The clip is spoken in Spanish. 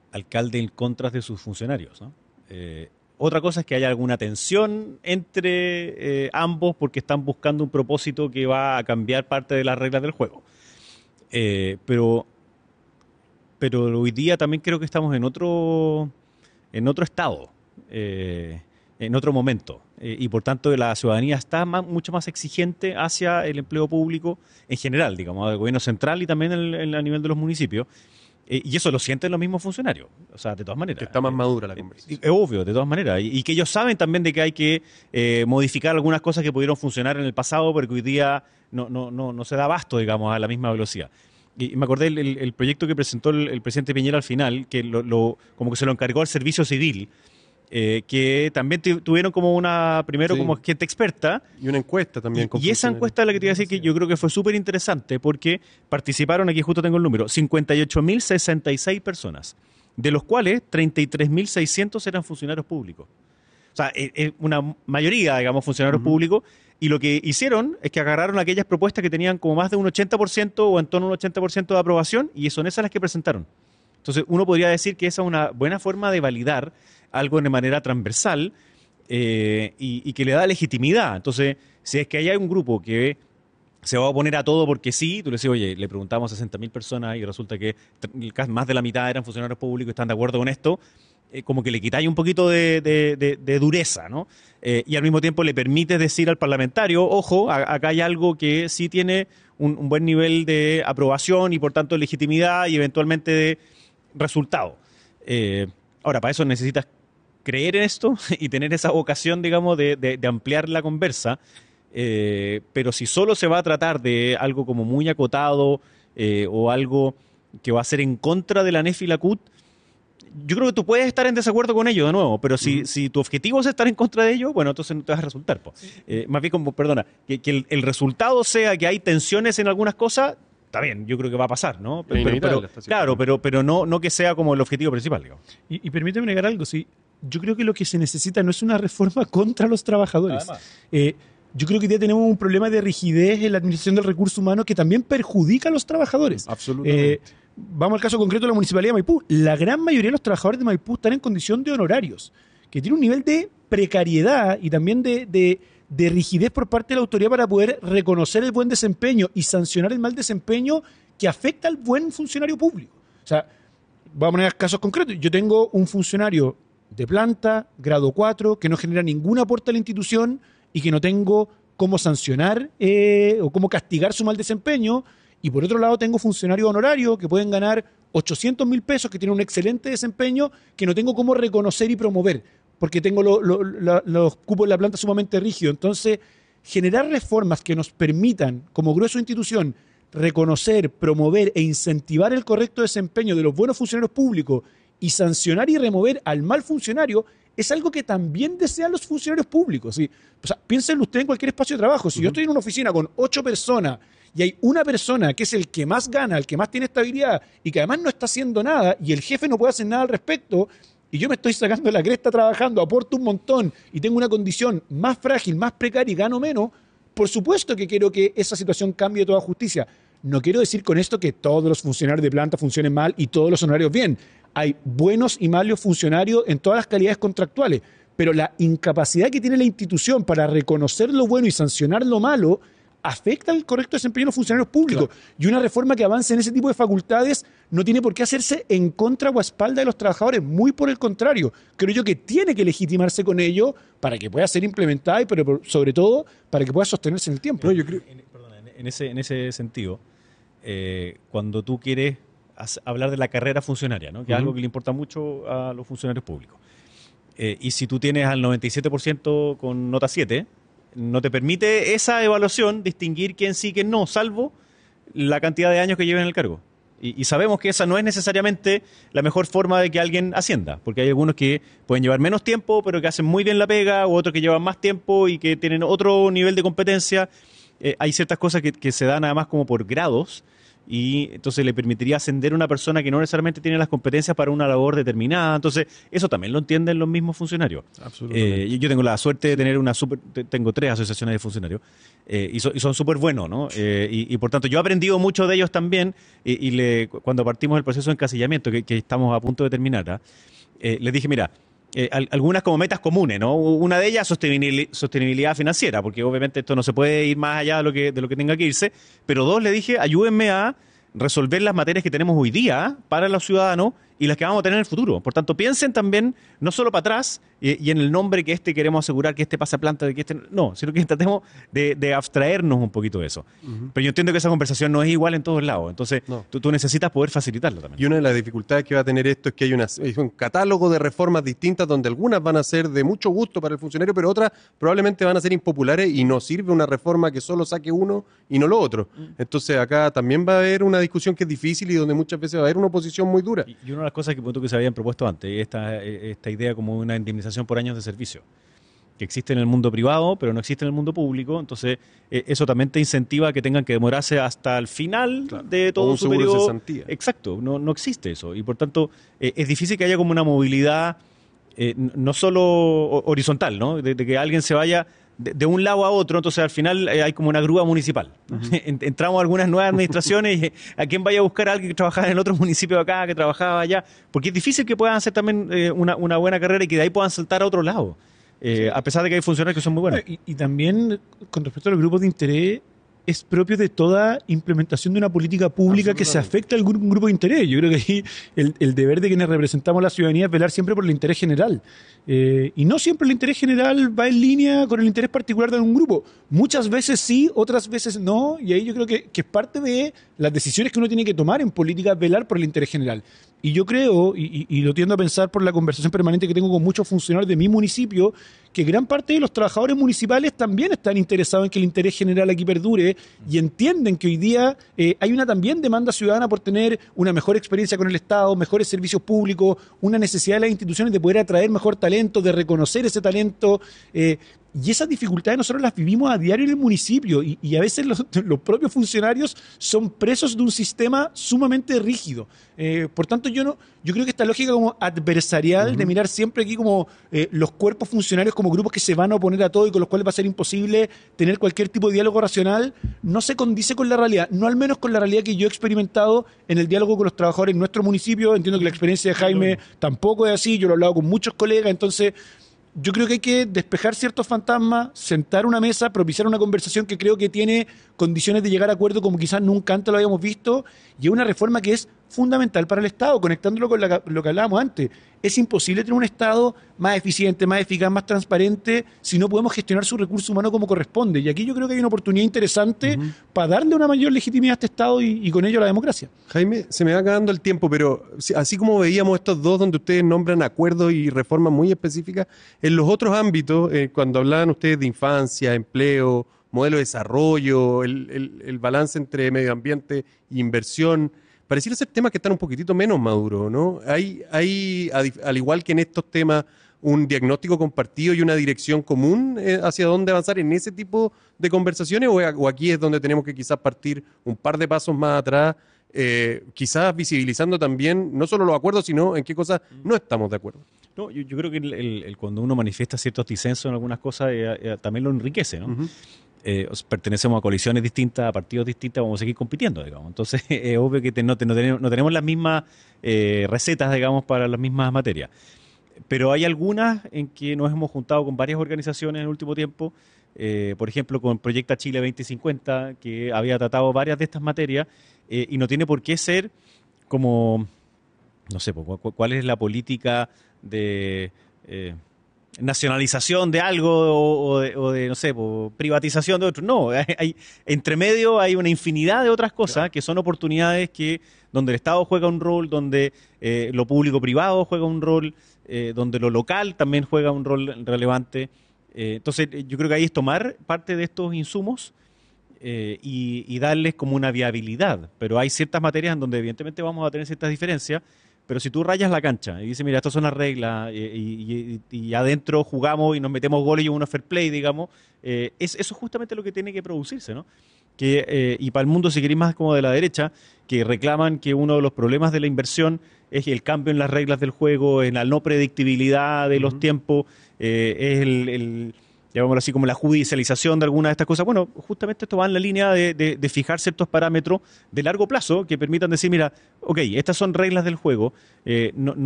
alcalde en contra de sus funcionarios, ¿no? Otra cosa es que haya alguna tensión entre ambos porque están buscando un propósito que va a cambiar parte de las reglas del juego. Pero hoy día también creo que estamos en otro estado, en otro momento. Y por tanto la ciudadanía está mucho más exigente hacia el empleo público en general, digamos, del gobierno central y también a nivel de los municipios. Y eso lo sienten los mismos funcionarios, o sea, de todas maneras. Que está más madura la conversación. Es obvio, de todas maneras. Y que ellos saben también de que hay que modificar algunas cosas que pudieron funcionar en el pasado, porque hoy día no se da abasto, digamos, a la misma velocidad. Y me acordé el proyecto que presentó el presidente Piñera al final, que como que se lo encargó al Servicio Civil, que también tuvieron como primero como gente experta. Y una encuesta también. Y esa encuesta es la que te iba a decir que yo creo que fue súper interesante porque participaron, aquí justo tengo el número, 58.066 de los cuales 33.600 eran funcionarios públicos. O sea, es una mayoría, digamos, funcionarios públicos, y lo que hicieron es que agarraron aquellas propuestas que tenían como más de un 80% o en torno a un 80% de aprobación, y son esas las que presentaron. Entonces, uno podría decir que esa es una buena forma de validar algo de manera transversal y que le da legitimidad. Entonces, si es que hay un grupo que se va a oponer a todo porque sí, tú le dices, oye, le preguntamos a 60.000 personas y resulta que más de la mitad eran funcionarios públicos y están de acuerdo con esto, como que le quitáis un poquito de dureza, ¿no? Y al mismo tiempo le permites decir al parlamentario, ojo, acá hay algo que sí tiene un buen nivel de aprobación y por tanto legitimidad y eventualmente de resultado. Ahora, para eso necesitas creer en esto y tener esa vocación, digamos, de ampliar la conversa, pero si solo se va a tratar de algo como muy acotado o algo que va a ser en contra de la NEF y la CUT, yo creo que tú puedes estar en desacuerdo con ello de nuevo, pero si tu objetivo es estar en contra de ello, bueno, entonces no te vas a resultar. Más bien como, perdona, que el resultado sea que hay tensiones en algunas cosas, está bien, yo creo que va a pasar, ¿no? Pero no que sea como el objetivo principal, digamos. Y permíteme negar algo, sí. Yo creo que lo que se necesita no es una reforma contra los trabajadores. Yo creo que hoy día tenemos un problema de rigidez en la administración del recurso humano que también perjudica a los trabajadores. Absolutamente. Vamos al caso concreto de la Municipalidad de Maipú. La gran mayoría de los trabajadores de Maipú están en condición de honorarios, que tiene un nivel de precariedad y también de rigidez por parte de la autoridad para poder reconocer el buen desempeño y sancionar el mal desempeño que afecta al buen funcionario público. O sea, vamos a poner casos concretos. Yo tengo un funcionario de planta, grado 4, que no genera ningún aporte a la institución y que no tengo cómo sancionar o cómo castigar su mal desempeño. Y por otro lado tengo funcionarios honorarios que pueden ganar 800.000 pesos, que tienen un excelente desempeño, que no tengo cómo reconocer y promover, porque tengo los cupos de la planta sumamente rígidos. Entonces, generar reformas que nos permitan, como grueso de institución, reconocer, promover e incentivar el correcto desempeño de los buenos funcionarios públicos y sancionar y remover al mal funcionario es algo que también desean los funcionarios públicos. ¿Sí? O sea, piénsenlo usted en cualquier espacio de trabajo. Si yo estoy en una oficina con 8 personas y hay una persona que es el que más gana, el que más tiene estabilidad y que además no está haciendo nada y el jefe no puede hacer nada al respecto y yo me estoy sacando la cresta trabajando, aporto un montón y tengo una condición más frágil, más precaria y gano menos, por supuesto que quiero que esa situación cambie toda justicia. No quiero decir con esto que todos los funcionarios de planta funcionen mal y todos los honorarios bien. Hay buenos y malos funcionarios en todas las calidades contractuales, pero la incapacidad que tiene la institución para reconocer lo bueno y sancionar lo malo afecta al correcto desempeño de los funcionarios públicos. Claro. Y una reforma que avance en ese tipo de facultades no tiene por qué hacerse en contra o a espalda de los trabajadores, muy por el contrario. Creo yo que tiene que legitimarse con ello para que pueda ser implementada, pero sobre todo para que pueda sostenerse en el tiempo. No, yo creo, en ese sentido, cuando tú quieres hablar de la carrera funcionaria, ¿no? Que es algo que le importa mucho a los funcionarios públicos, y si tú tienes al 97% con nota 7, no te permite esa evaluación distinguir quién sí y quién no, salvo la cantidad de años que lleven en el cargo. Y sabemos que esa no es necesariamente la mejor forma de que alguien ascienda, porque hay algunos que pueden llevar menos tiempo, pero que hacen muy bien la pega, u otros que llevan más tiempo y que tienen otro nivel de competencia. Hay ciertas cosas que se dan además como por grados, y entonces le permitiría ascender a una persona que no necesariamente tiene las competencias para una labor determinada. Entonces, eso también lo entienden los mismos funcionarios. Absolutamente. Yo tengo la suerte de tener tengo 3 asociaciones de funcionarios y son súper buenos, ¿no? Y por tanto, yo he aprendido mucho de ellos también cuando partimos el proceso de encasillamiento, que estamos a punto de terminar, les dije, mira, algunas como metas comunes, ¿no? Una de ellas, sostenibilidad financiera, porque obviamente esto no se puede ir más allá de lo que tenga que irse, pero 2, le dije, ayúdenme a resolver las materias que tenemos hoy día para los ciudadanos y las que vamos a tener en el futuro. Por tanto, piensen también no solo para atrás y en el nombre que queremos asegurar que pase a planta, de que no, sino que tratemos de abstraernos un poquito de eso. Pero yo entiendo que esa conversación no es igual en todos lados, entonces tú necesitas poder facilitarla también. Y una de las dificultades que va a tener esto es que hay un catálogo de reformas distintas donde algunas van a ser de mucho gusto para el funcionario, pero otras probablemente van a ser impopulares y no sirve una reforma que solo saque uno y no lo otro. Entonces acá también va a haber una discusión que es difícil y donde muchas veces va a haber una oposición muy dura. Y una de las cosas que se habían propuesto antes, esta idea como una indemnización por años de servicio, que existe en el mundo privado, pero no existe en el mundo público, entonces eso también te incentiva a que tengan que demorarse hasta el final de todo su seguro de periodo. cesantía. Exacto, no existe eso, y por tanto es difícil que haya como una movilidad no solo horizontal, ¿no? De que alguien se vaya de un lado a otro, entonces al final hay como una grúa municipal. Entramos a algunas nuevas administraciones y a quién vaya a buscar a alguien que trabajaba en el otro municipio de acá, que trabajaba allá, porque es difícil que puedan hacer también una buena carrera y que de ahí puedan saltar a otro lado, a pesar de que hay funcionarios que son muy buenos. Y también, con respecto a los grupos de interés, es propio de toda implementación de una política pública que se afecta a un grupo de interés. Yo creo que ahí el deber de quienes representamos a la ciudadanía es velar siempre por el interés general. Y no siempre el interés general va en línea con el interés particular de algún grupo. Muchas veces sí, otras veces no, y ahí yo creo que es parte de las decisiones que uno tiene que tomar en política, velar por el interés general. Y yo creo, y lo tiendo a pensar por la conversación permanente que tengo con muchos funcionarios de mi municipio, que gran parte de los trabajadores municipales también están interesados en que el interés general aquí perdure y entienden que hoy día hay una también demanda ciudadana por tener una mejor experiencia con el Estado, mejores servicios públicos, una necesidad de las instituciones de poder atraer mejor talento, de reconocer ese talento. Y esas dificultades nosotros las vivimos a diario en el municipio y a veces los propios funcionarios son presos de un sistema sumamente rígido. Por tanto, yo creo que esta lógica como adversarial de mirar siempre aquí como los cuerpos funcionarios como grupos que se van a oponer a todo y con los cuales va a ser imposible tener cualquier tipo de diálogo racional, no se condice con la realidad, no al menos con la realidad que yo he experimentado en el diálogo con los trabajadores en nuestro municipio. Entiendo que la experiencia de Jaime tampoco es así, yo lo he hablado con muchos colegas, entonces yo creo que hay que despejar ciertos fantasmas, sentar una mesa, propiciar una conversación que creo que tiene condiciones de llegar a acuerdo como quizás nunca antes lo habíamos visto, y una reforma que es fundamental para el Estado, conectándolo con lo que hablábamos antes. Es imposible tener un Estado más eficiente, más eficaz, más transparente si no podemos gestionar su recurso humano como corresponde. Y aquí yo creo que hay una oportunidad interesante para darle una mayor legitimidad a este Estado y con ello a la democracia. Jaime, se me va acabando el tiempo, pero así como veíamos estos dos donde ustedes nombran acuerdos y reformas muy específicas, en los otros ámbitos, cuando hablaban ustedes de infancia, empleo, modelo de desarrollo, el balance entre medio ambiente e inversión, pareciera ser temas que están un poquitito menos maduros, ¿no? Hay al igual que en estos temas, un diagnóstico compartido y una dirección común hacia dónde avanzar en ese tipo de conversaciones, o aquí es donde tenemos que quizás partir un par de pasos más atrás, quizás visibilizando también no solo los acuerdos, sino en qué cosas no estamos de acuerdo. No, yo creo que cuando uno manifiesta ciertos disensos en algunas cosas, también lo enriquece, ¿no? Pertenecemos a coaliciones distintas, a partidos distintos, vamos a seguir compitiendo, digamos. Entonces, es obvio que no tenemos las mismas recetas, digamos, para las mismas materias. Pero hay algunas en que nos hemos juntado con varias organizaciones en el último tiempo, por ejemplo, con Proyecta Chile 2050, que había tratado varias de estas materias, y no tiene por qué ser como, no sé, cuál es la política de nacionalización de algo o de no sé, privatización de otro. No, entre medio hay una infinidad de otras cosas que son oportunidades donde el Estado juega un rol, donde lo público-privado juega un rol, donde lo local también juega un rol relevante. Entonces, yo creo que ahí es tomar parte de estos insumos y darles como una viabilidad. Pero hay ciertas materias en donde evidentemente vamos a tener ciertas diferencias. Pero si tú rayas la cancha y dices, mira, estas son las reglas y adentro jugamos y nos metemos goles y uno fair play, digamos, eso es justamente lo que tiene que producirse, ¿no? y para el mundo, si queréis más como de la derecha, que reclaman que uno de los problemas de la inversión es el cambio en las reglas del juego, en la no predictibilidad de los tiempos, es llamémoslo así, como la judicialización de algunas de estas cosas. Bueno, justamente esto va en la línea de fijar ciertos parámetros de largo plazo que permitan decir, mira, ok, estas son reglas del juego,